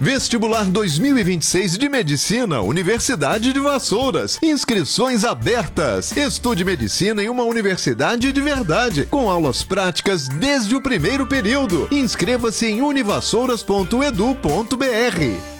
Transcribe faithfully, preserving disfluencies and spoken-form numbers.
Vestibular dois mil e vinte e seis de Medicina, Universidade de Vassouras. Inscrições abertas. Estude medicina em uma universidade de verdade, com aulas práticas desde o primeiro período. Inscreva-se em univassouras ponto edu ponto br.